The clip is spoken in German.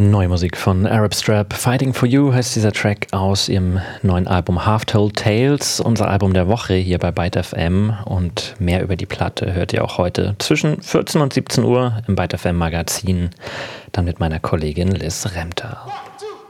Neue Musik von Arab Strap. Fighting for You heißt dieser Track aus ihrem neuen Album Half Told Tales, unser Album der Woche hier bei Byte FM. Und mehr über die Platte hört ihr auch heute zwischen 14 und 17 Uhr im Byte FM Magazin, dann mit meiner Kollegin Liz Remter.